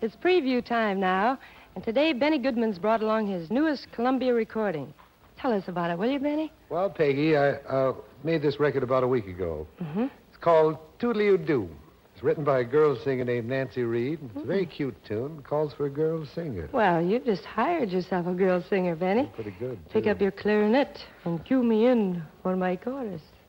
It's preview time now, and today Benny Goodman's brought along his newest Columbia recording. Tell us about it, will you, Benny? Well, Peggy, I made this record about a week ago. Mm-hmm. It's called Toodly-Oo-Doo. It's written by a girl singer named Nancy Reed. It's a very cute tune. It calls for a girl singer. Well, you've just hired yourself a girl singer, Benny. Pretty good, too. Pick up your clarinet and cue me in for my chorus.